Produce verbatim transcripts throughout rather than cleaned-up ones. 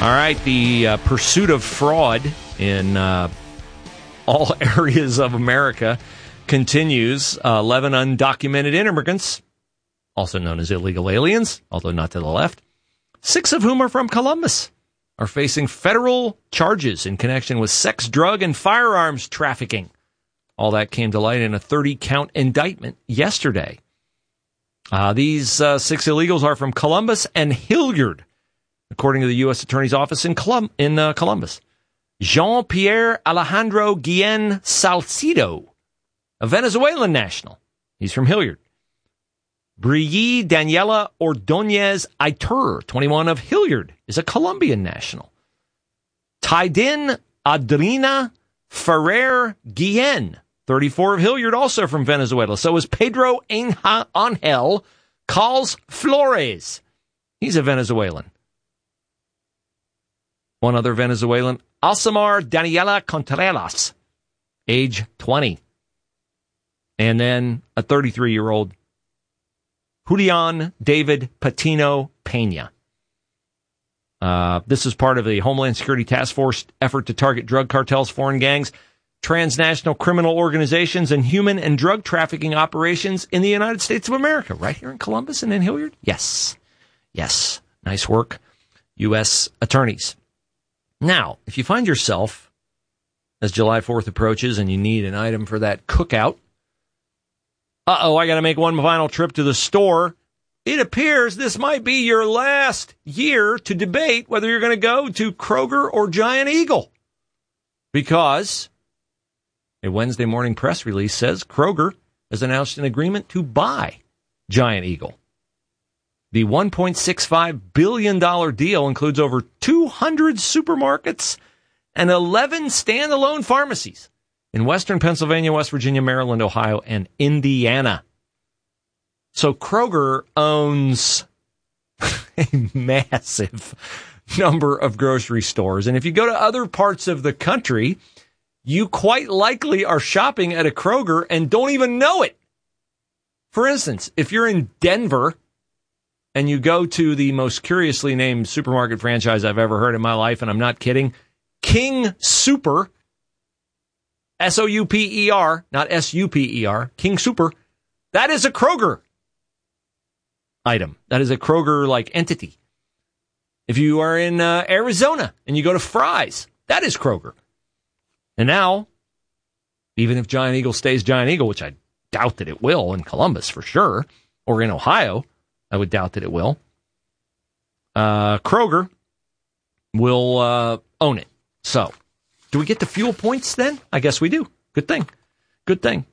All right, the uh, pursuit of fraud in uh, all areas of America continues. Uh, eleven undocumented immigrants, also known as illegal aliens, although not to the left, six of whom are from Columbus, are facing federal charges in connection with sex, drug, and firearms trafficking. All that came to light in a thirty-count indictment yesterday. Uh, these uh, six illegals are from Columbus and Hilliard, according to the U S Attorney's Office in, Colum- in uh, Columbus. Jean-Pierre Alejandro Guillen Salcido, a Venezuelan national. He's from Hilliard. Brielle Daniela Ordonez Aitor, twenty-one, of Hilliard, is a Colombian national. Taidin Adrina Ferrer Guillen, thirty-four, of Hilliard, also from Venezuela. So is Pedro Angel Calls Flores. He's a Venezuelan. One other Venezuelan, Alcimar Daniela Contreras, age twenty. And then a thirty-three-year-old, Julian David Patino Pena. Uh, this is part of the Homeland Security Task Force effort to target drug cartels, foreign gangs, transnational criminal organizations, and human and drug trafficking operations in the United States of America. Right here in Columbus and in Hilliard? Yes. Yes. Nice work, U S attorneys. Now, if you find yourself, as July fourth approaches and you need an item for that cookout, uh-oh, I got to make one final trip to the store. It appears this might be your last year to debate whether you're going to go to Kroger or Giant Eagle. Because a Wednesday morning press release says Kroger has announced an agreement to buy Giant Eagle. The one point six five billion dollars deal includes over two hundred supermarkets and eleven standalone pharmacies in Western Pennsylvania, West Virginia, Maryland, Ohio, and Indiana. So Kroger owns a massive number of grocery stores. And if you go to other parts of the country, you quite likely are shopping at a Kroger and don't even know it. For instance, if you're in Denver and you go to the most curiously named supermarket franchise I've ever heard in my life, and I'm not kidding, King Super, S O U P E R, not S U P E R, King Super, that is a Kroger item. That is a Kroger-like entity. If you are in uh, Arizona and you go to Fry's, that is Kroger. And now, even if Giant Eagle stays Giant Eagle, which I doubt that it will in Columbus for sure, or in Ohio, I would doubt that it will, uh, Kroger will uh, own it. So, do we get the fuel points then? I guess we do. Good thing. Good thing.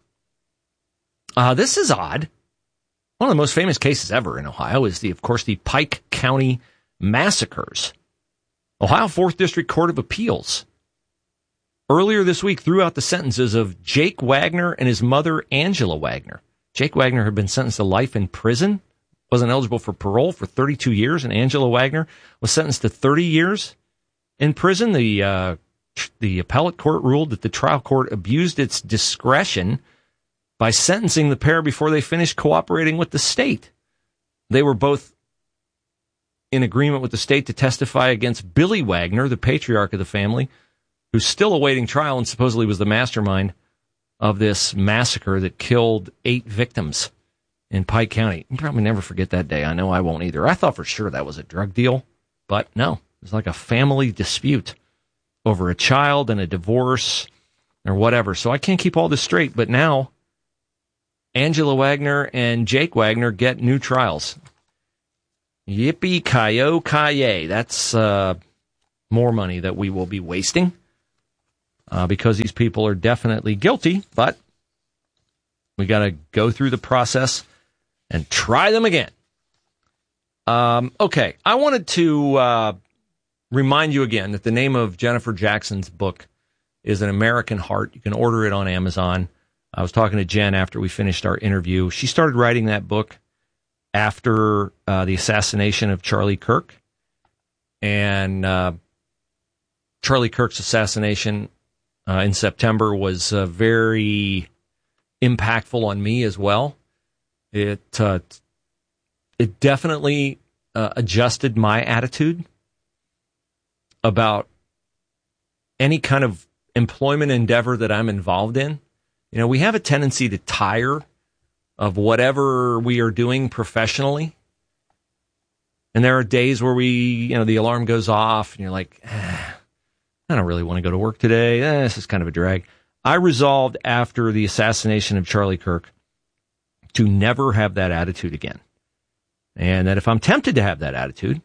Uh, this is odd. One of the most famous cases ever in Ohio is, the, of course, the Pike County massacres. Ohio fourth District Court of Appeals earlier this week threw out the sentences of Jake Wagner and his mother, Angela Wagner. Jake Wagner had been sentenced to life in prison, wasn't eligible for parole for thirty-two years, and Angela Wagner was sentenced to thirty years in prison. The uh, the appellate court ruled that the trial court abused its discretion by sentencing the pair before they finished cooperating with the state. They were both in agreement with the state to testify against Billy Wagner, the patriarch of the family, who's still awaiting trial and supposedly was the mastermind of this massacre that killed eight victims in Pike County. You'll probably never forget that day. I know I won't either. I thought for sure that was a drug deal, but no. It was like a family dispute over a child and a divorce or whatever. So I can't keep all this straight, but now Angela Wagner and Jake Wagner get new trials. Yippee-ki-yo-ki-yay. That's uh, more money that we will be wasting uh, because these people are definitely guilty, but we got to go through the process and try them again. Um, okay, I wanted to uh, remind you again that the name of Jennifer Jackson's book is An American Heart. You can order it on Amazon. I was talking to Jen after we finished our interview. She started writing that book after uh, the assassination of Charlie Kirk. And uh, Charlie Kirk's assassination uh, in September was uh, very impactful on me as well. It uh, it definitely uh, adjusted my attitude about any kind of employment endeavor that I'm involved in. You know, we have a tendency to tire of whatever we are doing professionally. And there are days where we, you know, the alarm goes off and you're like, eh, I don't really want to go to work today. Eh, this is kind of a drag. I resolved after the assassination of Charlie Kirk to never have that attitude again. And that if I'm tempted to have that attitude,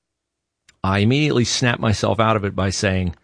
I immediately snap myself out of it by saying,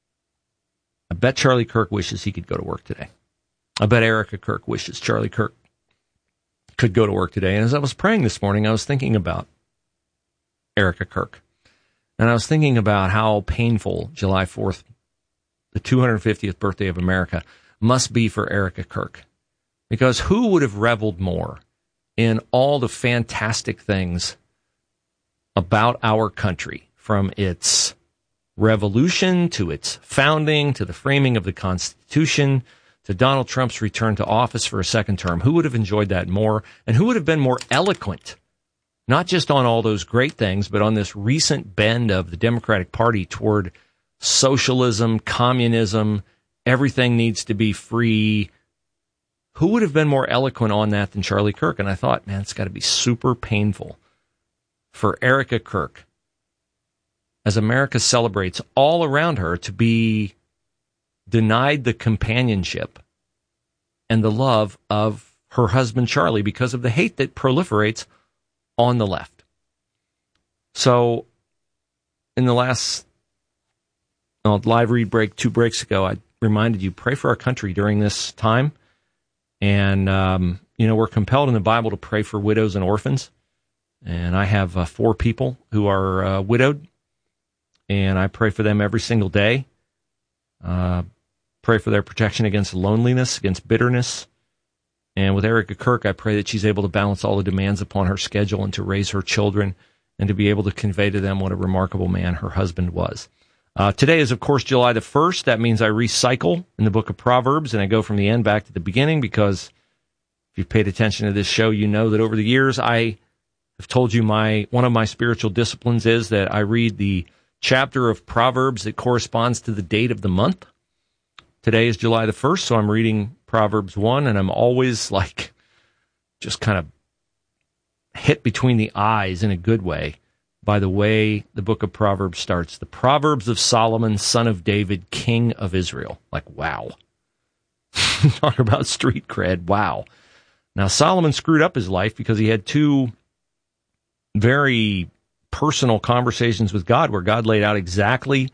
I bet Charlie Kirk wishes he could go to work today. I bet Erica Kirk wishes Charlie Kirk could go to work today. And as I was praying this morning, I was thinking about Erica Kirk. And I was thinking about how painful July fourth, the two hundred fiftieth birthday of America, must be for Erica Kirk. Because who would have reveled more in all the fantastic things about our country, from its revolution to its founding to the framing of the Constitution to Donald Trump's return to office for a second term? Who would have enjoyed that more? And who would have been more eloquent, not just on all those great things, but on this recent bend of the Democratic Party toward socialism, communism, everything needs to be free? Who would have been more eloquent on that than Charlie Kirk? And I thought, man, it's got to be super painful for Erica Kirk, as America celebrates all around her, to be denied the companionship and the love of her husband, Charlie, because of the hate that proliferates on the left. So in the last uh, live read break, two breaks ago, I reminded you, pray for our country during this time. And, um, you know, we're compelled in the Bible to pray for widows and orphans. And I have uh, four people who are uh, widowed, and I pray for them every single day. Uh, pray for their protection against loneliness, against bitterness. And with Erica Kirk, I pray that she's able to balance all the demands upon her schedule and to raise her children and to be able to convey to them what a remarkable man her husband was. Uh, today is, of course, July the first. That means I recycle in the book of Proverbs, and I go from the end back to the beginning, because if you've paid attention to this show, you know that over the years I have told you my one of my spiritual disciplines is that I read the chapter of Proverbs that corresponds to the date of the month. Today is July the first, so I'm reading Proverbs one, and I'm always like just kind of hit between the eyes in a good way by the way the book of Proverbs starts. The Proverbs of Solomon, son of David, king of Israel. Like, wow. Talk about street cred. Wow. Now, Solomon screwed up his life because he had two very personal conversations with God where God laid out exactly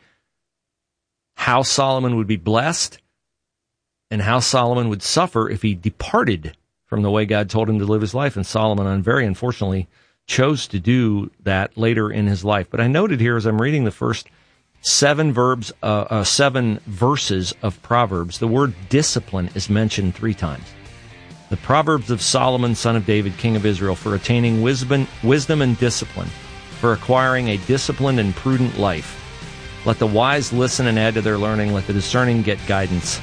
how Solomon would be blessed and how Solomon would suffer if he departed from the way God told him to live his life. And Solomon, very unfortunately, chose to do that later in his life. But I noted here as I'm reading the first seven verbs, uh, uh, seven verses of Proverbs, the word discipline is mentioned three times. The Proverbs of Solomon, son of David, king of Israel, for attaining wisdom, wisdom and discipline, for acquiring a disciplined and prudent life. Let the wise listen and add to their learning. Let the discerning get guidance.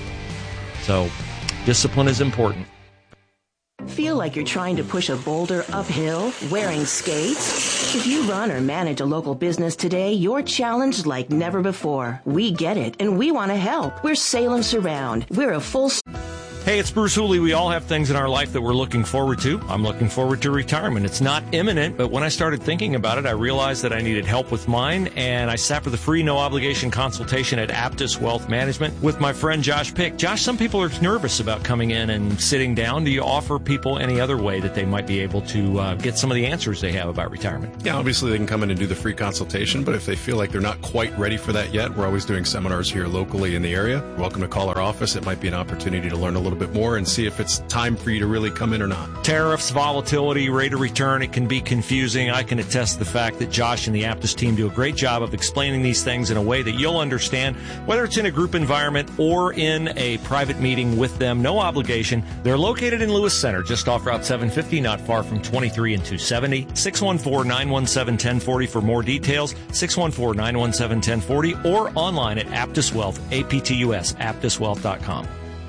So, discipline is important. Feel like you're trying to push a boulder uphill wearing skates? If you run or manage a local business today, you're challenged like never before. We get it, and we want to help. We're Salem Surround. We're a full... Hey, it's Bruce Hooley. We all have things in our life that we're looking forward to. I'm looking forward to retirement. It's not imminent, but when I started thinking about it, I realized that I needed help with mine, and I sat for the free, no-obligation consultation at Aptus Wealth Management with my friend Josh Pick. Josh, some people are nervous about coming in and sitting down. Do you offer people any other way that they might be able to uh, get some of the answers they have about retirement? Yeah, obviously they can come in and do the free consultation, but if they feel like they're not quite ready for that yet, we're always doing seminars here locally in the area. You're welcome to call our office. It might be an opportunity to learn a little bit more and see if it's time for you to really come in or not. Tariffs, volatility, rate of return, it can be confusing. I can attest to the fact that Josh and the Aptus team do a great job of explaining these things in a way that you'll understand, whether it's in a group environment or in a private meeting with them. No obligation. They're located in Lewis Center, just off Route seven fifty, not far from twenty-three and two seventy. six one four, nine one seven, one zero four zero for more details. six one four, nine one seven, one zero four zero or online at Aptus Wealth, A P T U S, aptus wealth dot com.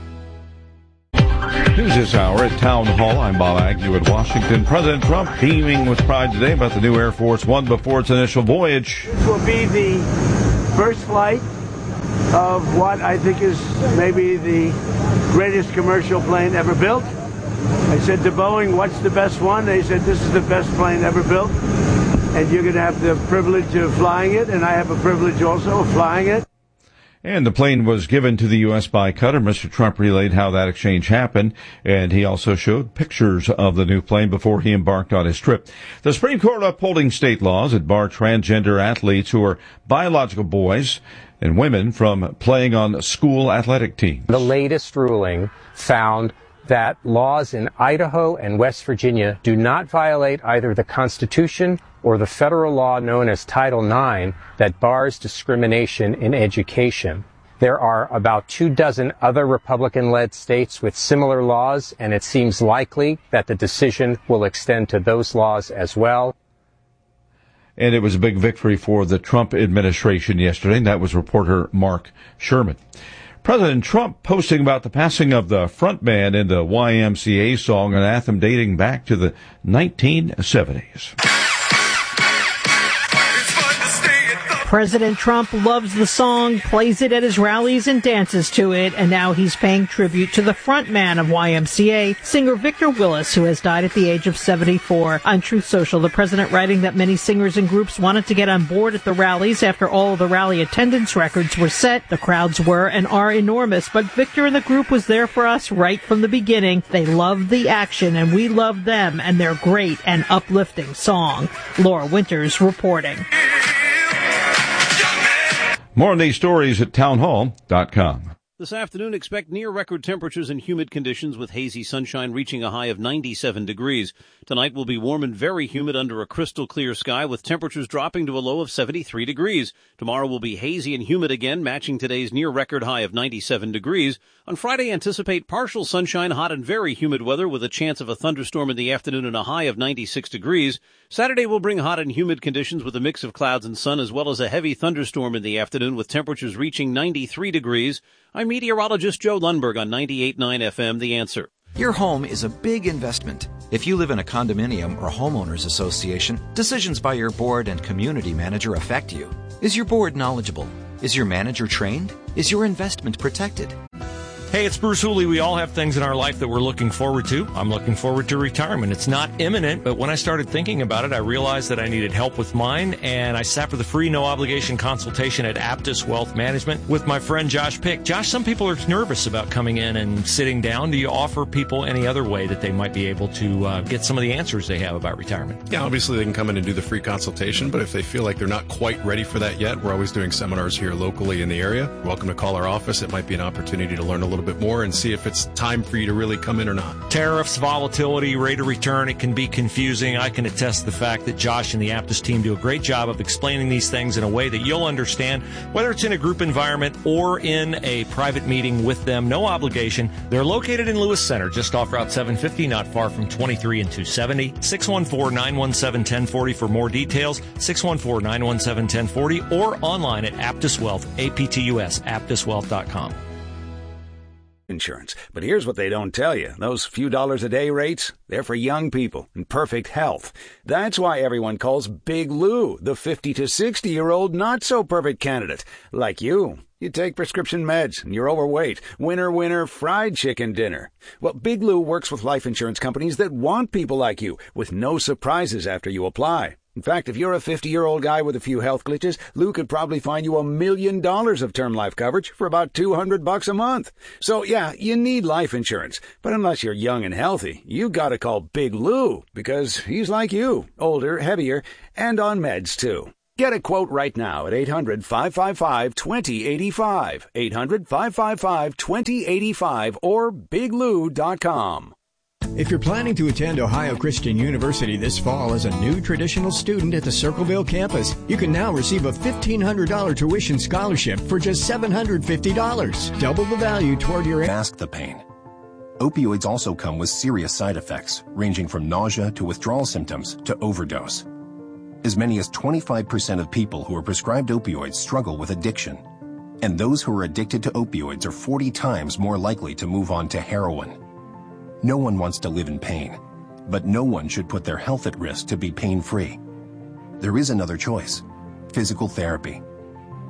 News this hour at Town Hall. I'm Bob Agnew at Washington. President Trump beaming with pride today about the new Air Force One before its initial voyage. This will be the first flight of what I think is maybe the greatest commercial plane ever built. I said to Boeing, what's the best one? They said, this is the best plane ever built, and you're going to have the privilege of flying it, and I have a privilege also of flying it. And the plane was given to the U S by Qatar. Mister Trump relayed how that exchange happened, and he also showed pictures of the new plane before he embarked on his trip. The Supreme Court upholding state laws that bar transgender athletes who are biological boys and women from playing on school athletic teams. The latest ruling found that laws in Idaho and West Virginia do not violate either the Constitution or the federal law known as Title nine that bars discrimination in education. There are about two dozen other Republican-led states with similar laws, and it seems likely that the decision will extend to those laws as well. And it was a big victory for the Trump administration yesterday. That was reporter Mark Sherman. President Trump posting about the passing of the frontman in the Y M C A song, an anthem dating back to the nineteen seventies. President Trump loves the song, plays it at his rallies and dances to it, and now he's paying tribute to the frontman of Y M C A, singer Victor Willis, who has died at the age of seventy-four. On Truth Social, the president writing that many singers and groups wanted to get on board at the rallies after all of the rally attendance records were set. The crowds were and are enormous, but Victor and the group was there for us right from the beginning. They loved the action, and we loved them and their great and uplifting song. Laura Winters reporting. More on these stories at townhall dot com. This afternoon, expect near-record temperatures and humid conditions with hazy sunshine reaching a high of ninety-seven degrees. Tonight will be warm and very humid under a crystal-clear sky with temperatures dropping to a low of seventy-three degrees. Tomorrow will be hazy and humid again, matching today's near-record high of ninety-seven degrees. On Friday, anticipate partial sunshine, hot and very humid weather with a chance of a thunderstorm in the afternoon and a high of ninety-six degrees. Saturday will bring hot and humid conditions with a mix of clouds and sun as well as a heavy thunderstorm in the afternoon with temperatures reaching ninety-three degrees. I'm meteorologist Joe Lundberg on ninety-eight point nine F M, The Answer. Your home is a big investment. If you live in a condominium or homeowners association, decisions by your board and community manager affect you. Is your board knowledgeable? Is your manager trained? Is your investment protected? Hey, it's Bruce Hooley. We all have things in our life that we're looking forward to. I'm looking forward to retirement. It's not imminent, but when I started thinking about it, I realized that I needed help with mine, and I sat for the free, no-obligation consultation at Aptus Wealth Management with my friend Josh Pick. Josh, some people are nervous about coming in and sitting down. Do you offer people any other way that they might be able to uh, get some of the answers they have about retirement? Yeah, obviously they can come in and do the free consultation, but if they feel like they're not quite ready for that yet, we're always doing seminars here locally in the area. You're welcome to call our office. It might be an opportunity to learn a little bit more and see if it's time for you to really come in or not. Tariffs, volatility, rate of return, it can be confusing. I can attest to the fact that Josh and the Aptus team do a great job of explaining these things in a way that you'll understand, whether it's in a group environment or in a private meeting with them. No obligation. They're located in Lewis Center, just off Route seven fifty, not far from twenty-three and two seventy. six one four, nine one seven, one zero four zero for more details. six one four, nine one seven, one zero four zero or online at Aptus Wealth, A P T U S, aptus wealth dot com. Insurance. But here's what they don't tell you. Those few dollars a day rates, they're for young people in perfect health. That's why everyone calls Big Lou the fifty to sixty year old not so perfect candidate. Like you. You take prescription meds and you're overweight. Winner, winner, fried chicken dinner. Well, Big Lou works with life insurance companies that want people like you with no surprises after you apply. In fact, if you're a fifty-year-old guy with a few health glitches, Lou could probably find you a million dollars of term life coverage for about two hundred bucks a month. So, yeah, you need life insurance. But unless you're young and healthy, you gotta call Big Lou because he's like you, older, heavier, and on meds, too. Get a quote right now at eight hundred, five five five, two zero eight five, eight hundred, five five five, two zero eight five, or big lou dot com. If you're planning to attend Ohio Christian University this fall as a new traditional student at the Circleville campus, you can now receive a fifteen hundred dollars tuition scholarship for just seven hundred fifty dollars. Double the value toward your... Mask the pain. Opioids also come with serious side effects, ranging from nausea to withdrawal symptoms to overdose. As many as twenty-five percent of people who are prescribed opioids struggle with addiction. And those who are addicted to opioids are forty times more likely to move on to heroin. No one wants to live in pain, but no one should put their health at risk to be pain-free. There is another choice: physical therapy.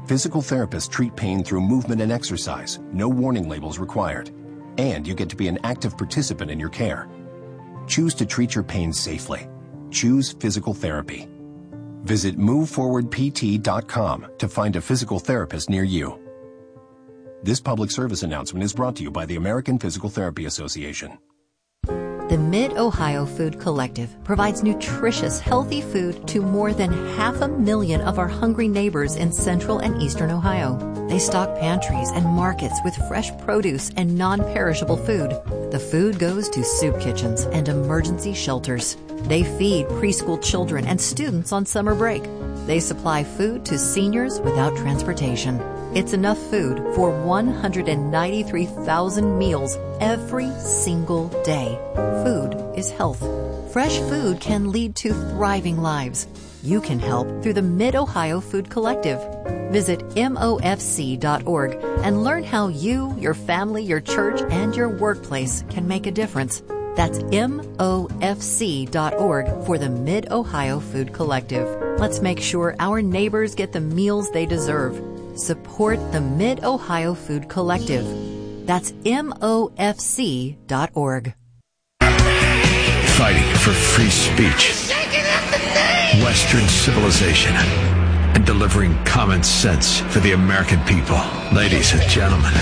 Physical therapists treat pain through movement and exercise, no warning labels required. And you get to be an active participant in your care. Choose to treat your pain safely. Choose physical therapy. Visit move forward p t dot com to find a physical therapist near you. This public service announcement is brought to you by the American Physical Therapy Association. The Mid-Ohio Food Collective provides nutritious, healthy food to more than half a million of our hungry neighbors in central and eastern Ohio. They stock pantries and markets with fresh produce and non-perishable food. The food goes to soup kitchens and emergency shelters. They feed preschool children and students on summer break. They supply food to seniors without transportation. It's enough food for one hundred ninety-three thousand meals every single day. Food is health. Fresh food can lead to thriving lives. You can help through the Mid-Ohio Food Collective. Visit M O F C dot org and learn how you, your family, your church, and your workplace can make a difference. That's M O F C dot org for the Mid-Ohio Food Collective. Let's make sure our neighbors get the meals they deserve. Support the Mid-Ohio Food Collective. That's M O F C dot org. Fighting for free speech, Western civilization, and delivering common sense for the American people. Ladies and gentlemen,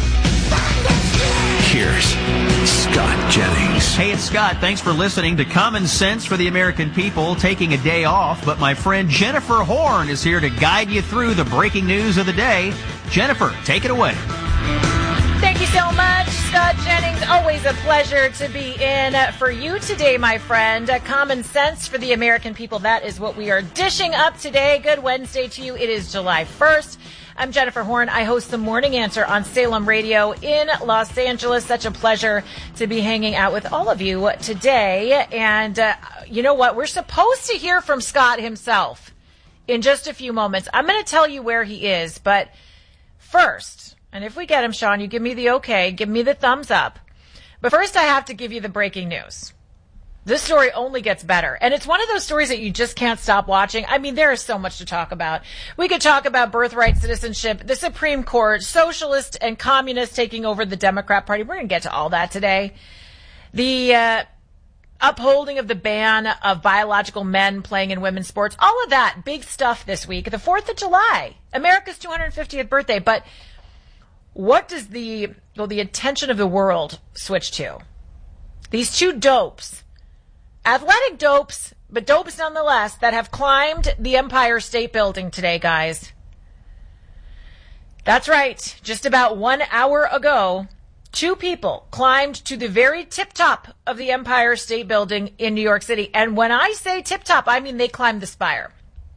here's Scott Jennings. Hey, it's Scott. Thanks for listening to Common Sense for the American People, taking a day off. But my friend Jennifer Horn is here to guide you through the breaking news of the day. Jennifer, take it away. Thank you so much, Scott Jennings. Always a pleasure to be in for you today, my friend. Common Sense for the American People. That is what we are dishing up today. Good Wednesday to you. It is July first. I'm Jennifer Horn. I host the Morning Answer on Salem Radio in Los Angeles. Such a pleasure to be hanging out with all of you today. And uh, you know what? We're supposed to hear from Scott himself in just a few moments. I'm going to tell you where he is, but first, and if we get him, Sean, you give me the okay, give me the thumbs up. But first, I have to give you the breaking news. This story only gets better. And it's one of those stories that you just can't stop watching. I mean, there is so much to talk about. We could talk about birthright citizenship, the Supreme Court, socialist and communist taking over the Democrat Party. We're going to get to all that today. The uh, upholding of the ban of biological men playing in women's sports. All of that big stuff this week. The fourth of July, America's two hundred fiftieth birthday. But what does the, well, the attention of the world switch to? These two dopes. Athletic dopes, but dopes nonetheless, that have climbed the Empire State Building today, guys. That's right. Just about one hour ago, two people climbed to the very tip-top of the Empire State Building in New York City. And when I say tip-top, I mean they climbed the spire.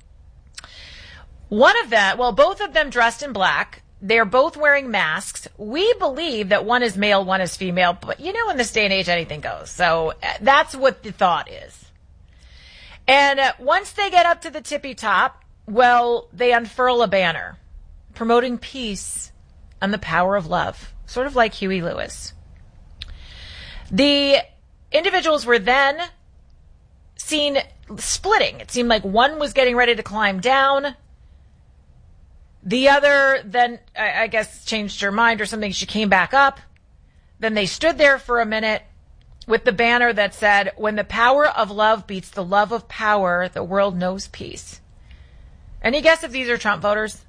One of them, well, both of them dressed in black. They're both wearing masks. We believe that one is male, one is female, but you know, in this day and age, anything goes. So that's what the thought is. And uh, once they get up to the tippy top, well, they unfurl a banner promoting peace and the power of love, sort of like Huey Lewis. The individuals were then seen splitting. It seemed like one was getting ready to climb down. The other then, I guess, changed her mind or something. She came back up. Then they stood there for a minute with the banner that said, "When the power of love beats the love of power, the world knows peace." Any guess if these are Trump voters?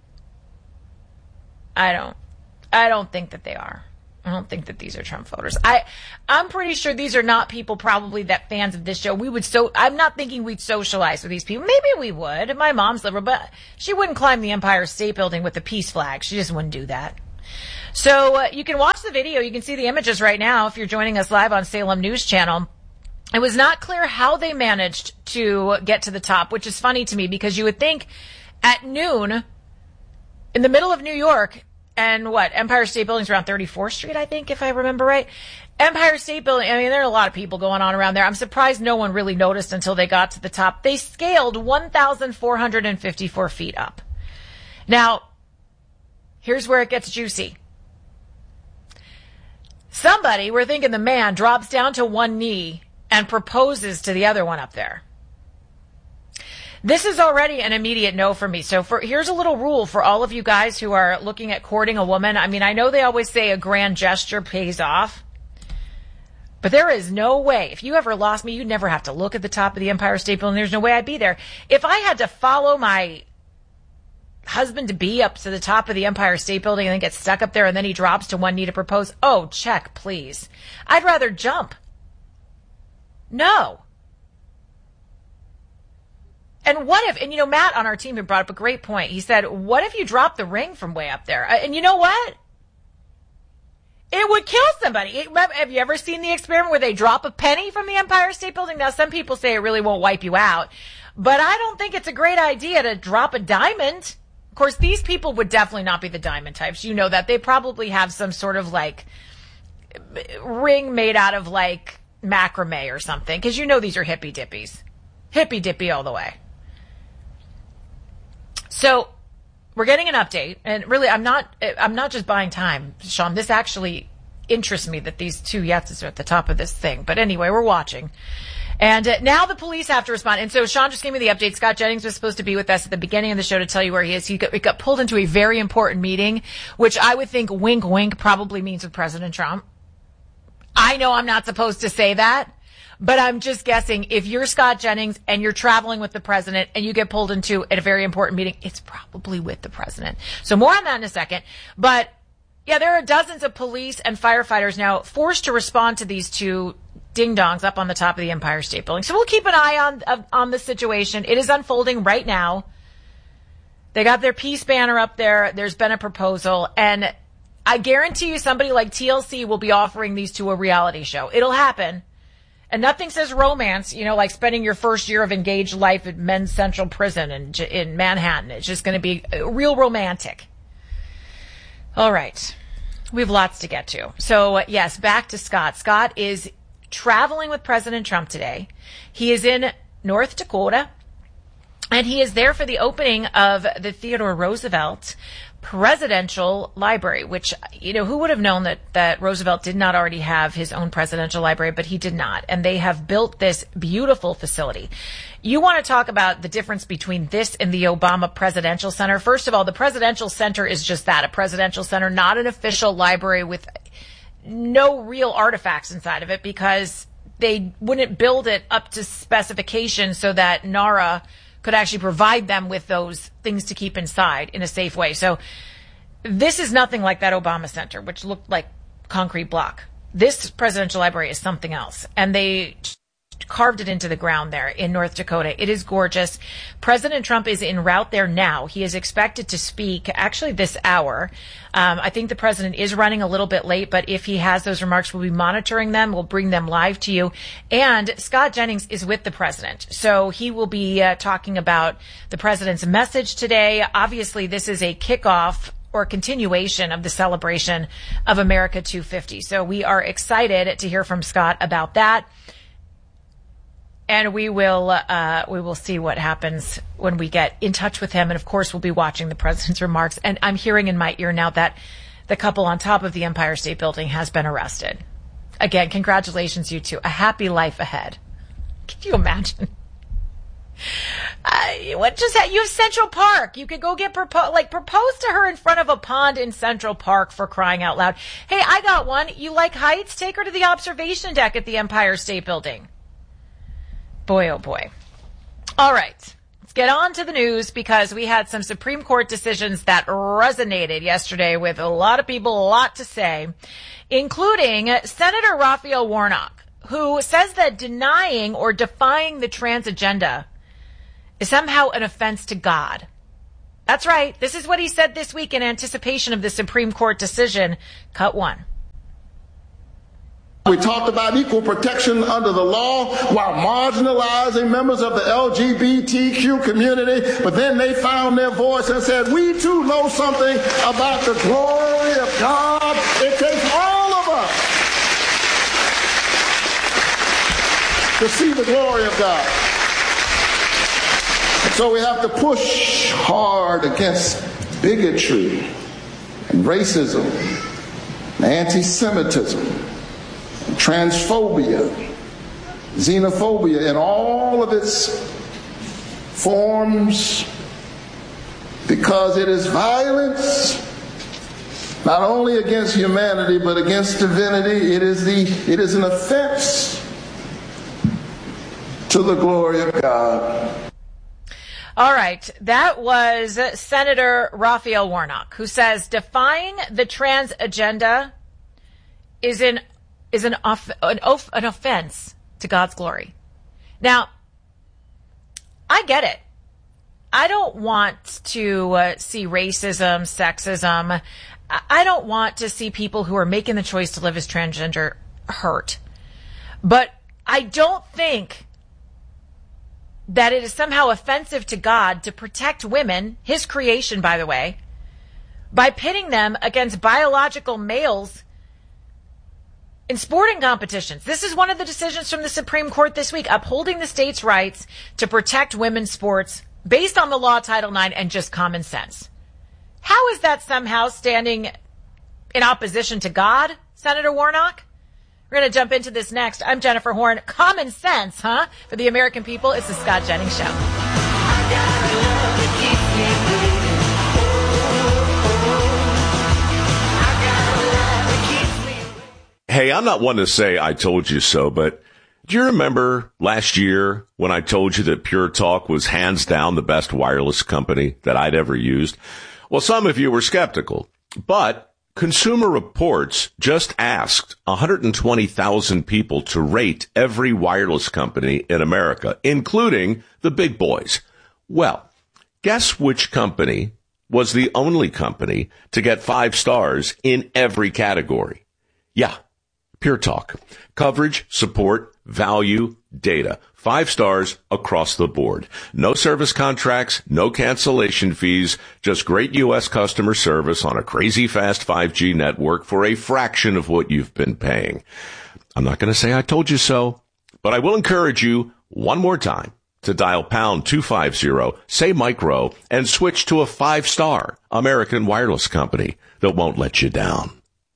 I don't. I don't think that they are. I don't think that these are Trump voters. I, I'm pretty sure these are not people probably that fans of this show. We would so, I'm not thinking we'd socialize with these people. Maybe we would. My mom's liberal, but she wouldn't climb the Empire State Building with the peace flag. She just wouldn't do that. So uh, you can watch the video. You can see the images right now if you're joining us live on Salem News Channel. It was not clear how they managed to get to the top, which is funny to me because you would think at noon in the middle of New York, and what, Empire State Building's around thirty-fourth Street, I think, if I remember right. Empire State Building, I mean, there are a lot of people going on around there. I'm surprised no one really noticed until they got to the top. They scaled one thousand four hundred fifty-four feet up. Now, here's where it gets juicy. Somebody, we're thinking the man, drops down to one knee and proposes to the other one up there. This is already an immediate no for me. So for here's a little rule for all of you guys who are looking at courting a woman. I mean, I know they always say a grand gesture pays off, but there is no way. If you ever lost me, you'd never have to look at the top of the Empire State Building. There's no way I'd be there. If I had to follow my husband-to-be up to the top of the Empire State Building and then get stuck up there and then he drops to one knee to propose, oh, check, please. I'd rather jump. No. And what if, and you know, Matt on our team had brought up a great point. He said, what if you drop the ring from way up there? And you know what? It would kill somebody. It, have you ever seen the experiment where they drop a penny from the Empire State Building? Now, some people say it really won't wipe you out, but I don't think it's a great idea to drop a diamond. Of course, these people would definitely not be the diamond types. You know that. They probably have some sort of like ring made out of like macrame or something, because you know these are hippy dippies. Hippy dippy all the way. So we're getting an update, and really, I'm not, I'm not just buying time, Sean. This actually interests me that these two yeses are at the top of this thing. But anyway, we're watching. And uh, now the police have to respond. And so Sean just gave me the update. Scott Jennings was supposed to be with us at the beginning of the show to tell you where he is. He got, he got pulled into a very important meeting, which I would think wink, wink probably means with President Trump. I know I'm not supposed to say that. But I'm just guessing, if you're Scott Jennings and you're traveling with the president and you get pulled into a very important meeting, it's probably with the president. So more on that in a second. But yeah, there are dozens of police and firefighters now forced to respond to these two ding-dongs up on the top of the Empire State Building. So we'll keep an eye on, on the situation. It is unfolding right now. They got their peace banner up there. There's been a proposal. And I guarantee you somebody like T L C will be offering these to a reality show. It'll happen. And nothing says romance, you know, like spending your first year of engaged life at Men's Central Prison in, in Manhattan. It's just going to be real romantic. All right. We have lots to get to. So, uh, yes, back to Scott. Scott is traveling with President Trump today. He is in North Dakota, and he is there for the opening of the Theodore Roosevelt Presidential Library, which, you know, who would have known that, that Roosevelt did not already have his own presidential library, but he did not. And they have built this beautiful facility. You want to talk about the difference between this and the Obama Presidential Center. First of all, the Presidential Center is just that, a presidential center, not an official library with no real artifacts inside of it, because they wouldn't build it up to specification so that NARA could actually provide them with those things to keep inside in a safe way. So this is nothing like that Obama Center, which looked like concrete block. This presidential library is something else. And they carved it into the ground there in North Dakota. It is gorgeous. President Trump is en route there now. He is expected to speak actually this hour. Um, I think the president is running a little bit late, but if he has those remarks, we'll be monitoring them. We'll bring them live to you. And Scott Jennings is with the president. So he will be uh, talking about the president's message today. Obviously, this is a kickoff or continuation of the celebration of America two fifty. So we are excited to hear from Scott about that. And we will uh, we will see what happens when we get in touch with him. And, of course, we'll be watching the president's remarks. And I'm hearing in my ear now that the couple on top of the Empire State Building has been arrested. Again, congratulations, you two. A happy life ahead. Can you imagine? Uh, what just ha- you have Central Park. You could go get propo- like propose to her in front of a pond in Central Park, for crying out loud. Hey, I got one. You like heights? Take her to the observation deck at the Empire State Building. Boy, oh boy. All right. Let's get on to the news, because we had some Supreme Court decisions that resonated yesterday with a lot of people, a lot to say, including Senator Raphael Warnock, who says that denying or defying the trans agenda is somehow an offense to God. That's right. This is what he said this week in anticipation of the Supreme Court decision. Cut one. We talked about equal protection under the law while marginalizing members of the L G B T Q community, but then they found their voice and said, we too know something about the glory of God. It takes all of us to see the glory of God. So we have to push hard against bigotry and racism and anti-Semitism, transphobia, xenophobia, and all of its forms because it is violence not only against humanity but against divinity. It is the it is an offense to the glory of God. All right, that was Senator Raphael Warnock, who says defying the trans agenda is an is an off, an, off, an offense to God's glory. Now, I get it. I don't want to uh, see racism, sexism. I don't want to see people who are making the choice to live as transgender hurt. But I don't think that it is somehow offensive to God to protect women, his creation, by the way, by pitting them against biological males in sporting competitions. This is one of the decisions from the Supreme Court this week, upholding the state's rights to protect women's sports based on the law, Title nine, and just common sense. How is that somehow standing in opposition to God, Senator Warnock? We're going to jump into this next. I'm Jennifer Horn. Common sense, huh? For the American people, it's the Scott Jennings Show. Hey, I'm not one to say I told you so, but do you remember last year when I told you that Pure Talk was hands down the best wireless company that I'd ever used? Well, some of you were skeptical, but Consumer Reports just asked one hundred twenty thousand people to rate every wireless company in America, including the big boys. Well, guess which company was the only company to get five stars in every category? Yeah, Pure Talk. Coverage, support, value, data. Five stars across the board. No service contracts, no cancellation fees, just great U S customer service on a crazy fast five G network for a fraction of what you've been paying. I'm not going to say I told you so, but I will encourage you one more time to dial pound two fifty, say micro, and switch to a five-star American wireless company that won't let you down.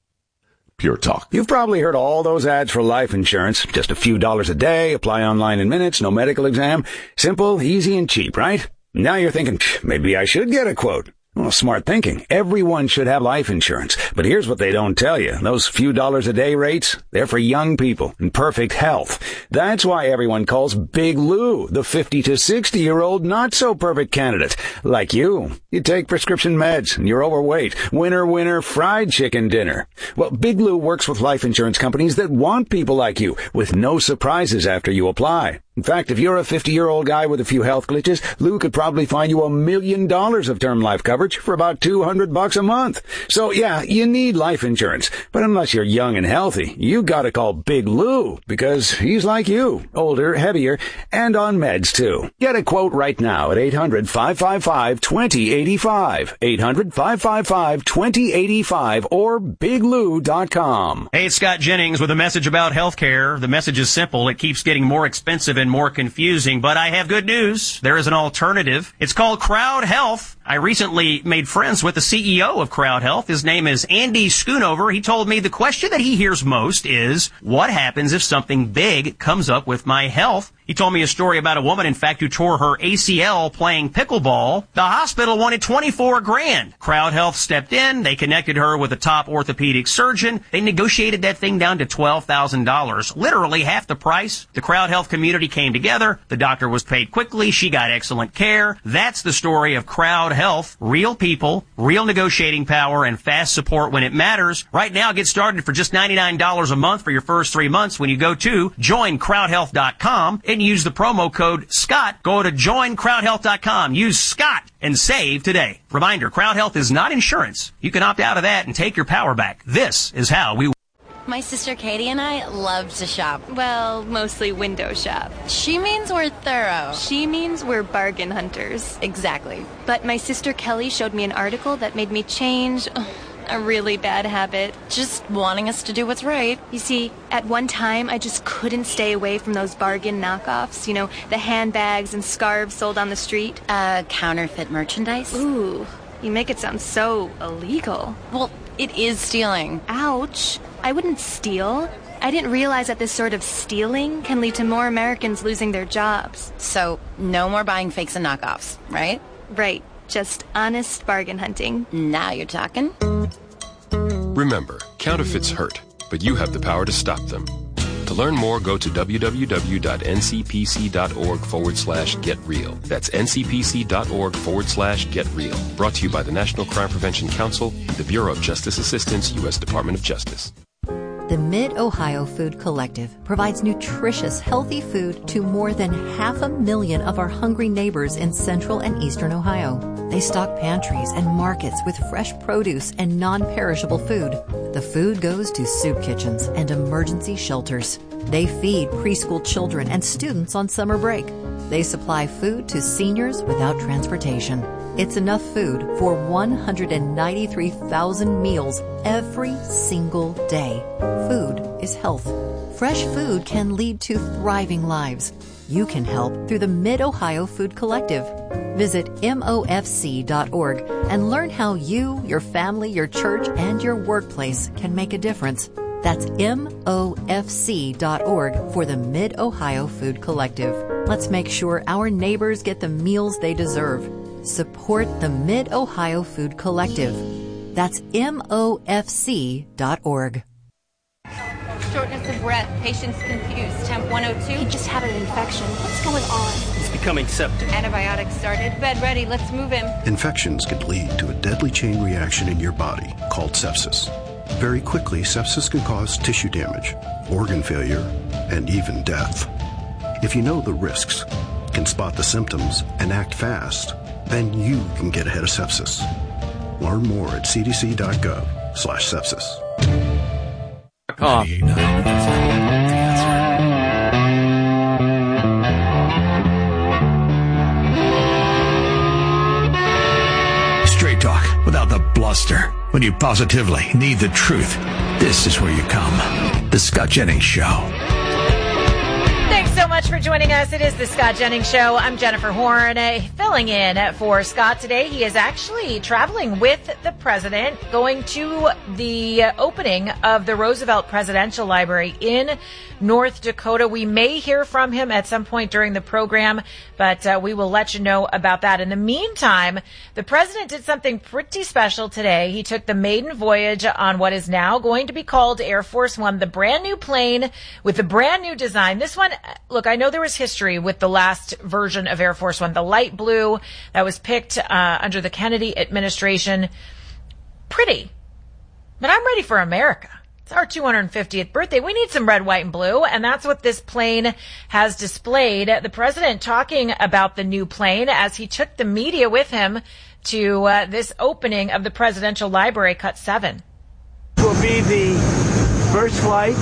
Pure Talk. You've probably heard all those ads for life insurance. Just a few dollars a day, apply online in minutes, no medical exam. Simple, easy, and cheap, right? Now you're thinking, maybe I should get a quote. Well, smart thinking. Everyone should have life insurance. But here's what they don't tell you. Those few dollars a day rates, they're for young people in perfect health. That's why everyone calls Big Lou the fifty to sixty year old not so perfect candidate. Like you. You take prescription meds and you're overweight. Winner, winner, fried chicken dinner. Well, Big Lou works with life insurance companies that want people like you with no surprises after you apply. In fact, if you're a fifty-year-old guy with a few health glitches, Lou could probably find you a million dollars of term life coverage for about two hundred bucks a month. So yeah, you need life insurance. But unless you're young and healthy, you gotta call Big Lou because he's like you. Older, heavier, and on meds too. Get a quote right now at eight hundred, five five five, two zero eight five. eight hundred, five five five, two zero eight five or big lou dot com. Hey, it's Scott Jennings with a message about healthcare. The message is simple. It keeps getting more expensive and more confusing, but I have good news. There is an alternative. It's called Crowd Health. I recently made friends with the C E O of Crowd Health. His name is Andy Schoonover. He told me the question that he hears most is, what happens if something big comes up with my health? He told me a story about a woman, in fact, who tore her A C L playing pickleball. The hospital wanted twenty-four grand. Crowd Health stepped in. They connected her with a top orthopedic surgeon. They negotiated that thing down to twelve thousand dollars, literally half the price. The Crowd Health community came together. The doctor was paid quickly. She got excellent care. That's the story of Crowd Health. Real people, real negotiating power, and fast support when it matters. Right now, get started for just ninety-nine dollars a month for your first three months when you go to join crowd health dot com and use the promo code SCOTT. Go to join crowd health dot com. Use SCOTT and save today. Reminder, Crowd Health is not insurance. You can opt out of that and take your power back. This is how we... My sister Katie and I love to shop. Well, mostly window shop. She means we're thorough. She means we're bargain hunters. Exactly. But my sister Kelly showed me an article that made me change ugh, a really bad habit. Just wanting us to do what's right. You see, at one time, I just couldn't stay away from those bargain knockoffs. You know, the handbags and scarves sold on the street. Uh, counterfeit merchandise? Ooh, you make it sound so illegal. Well, it is stealing. Ouch. I wouldn't steal. I didn't realize that this sort of stealing can lead to more Americans losing their jobs. So, no more buying fakes and knockoffs, right? Right. Just honest bargain hunting. Now you're talking. Remember, counterfeits hurt, but you have the power to stop them. To learn more, go to www.ncpc.org forward slash get real. That's ncpc.org forward slash get real. Brought to you by the National Crime Prevention Council, the Bureau of Justice Assistance, U S Department of Justice. The Mid-Ohio Food Collective provides nutritious, healthy food to more than half a million of our hungry neighbors in central and eastern Ohio. They stock pantries and markets with fresh produce and non-perishable food. The food goes to soup kitchens and emergency shelters. They feed preschool children and students on summer break. They supply food to seniors without transportation. It's enough food for one hundred ninety-three thousand meals every single day. Food is health. Fresh food can lead to thriving lives. You can help through the Mid-Ohio Food Collective. Visit M O F C dot org and learn how you, your family, your church, and your workplace can make a difference. That's M O F C dot org for the Mid-Ohio Food Collective. Let's make sure our neighbors get the meals they deserve. Support the Mid-Ohio Food Collective. That's M O F C dot org. Shortness of breath, patient's confused, temp one oh two. He just had an infection. What's going on? He's becoming septic. Antibiotics started. Bed ready. Let's move him. Infections can lead to a deadly chain reaction in your body called sepsis. Very quickly, sepsis can cause tissue damage, organ failure, and even death. If you know the risks, can spot the symptoms, and act fast, then you can get ahead of sepsis. Learn more at c d c dot gov slash sepsis. Oh. Straight talk without the bluster. When you positively need the truth, this is where you come. The Scott Jennings Show. Thanks so much for joining us. It is the Scott Jennings Show. I'm Jennifer Horn, uh, filling in for Scott today. He is actually traveling with the president, going to the opening of the Roosevelt Presidential Library in North Dakota. We may hear from him at some point during the program, but uh, we will let you know about that. In the meantime, the president did something pretty special today. He took the maiden voyage on what is now going to be called Air Force One, the brand new plane with the brand new design. This one, look, I know there was history with the last version of Air Force One, the light blue that was picked uh, under the Kennedy administration. Pretty, but I'm ready for America. It's our two hundred fiftieth birthday. We need some red, white, and blue, and that's what this plane has displayed. The president talking about the new plane as he took the media with him to uh, this opening of the Presidential Library, Cut seven. This will be the first flight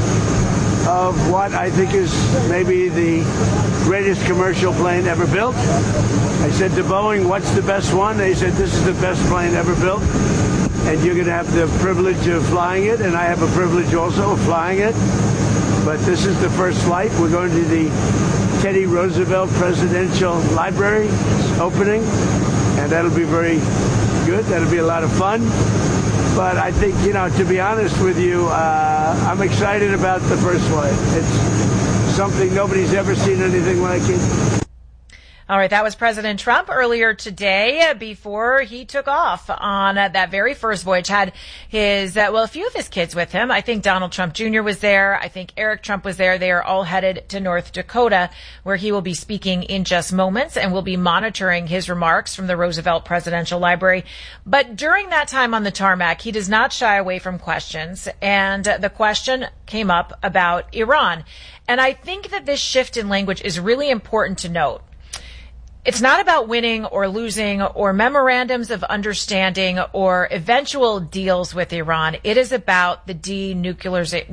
of what I think is maybe the greatest commercial plane ever built. I said to Boeing, what's the best one? They said, this is the best plane ever built. And you're going to have the privilege of flying it, and I have a privilege also of flying it. But this is the first flight. We're going to the Teddy Roosevelt Presidential Library opening, and that'll be very good. That'll be a lot of fun. But I think, you know, to be honest with you, uh, I'm excited about the first flight. It's something nobody's ever seen anything like it. All right, that was President Trump earlier today before he took off on uh, that very first voyage. Had his, uh, well, a few of his kids with him. I think Donald Trump Junior was there. I think Eric Trump was there. They are all headed to North Dakota, where he will be speaking in just moments, and we'll be monitoring his remarks from the Roosevelt Presidential Library. But during that time on the tarmac, he does not shy away from questions, and uh, the question came up about Iran. And I think that this shift in language is really important to note. It's not about winning or losing or memorandums of understanding or eventual deals with Iran. It is about the denuclearization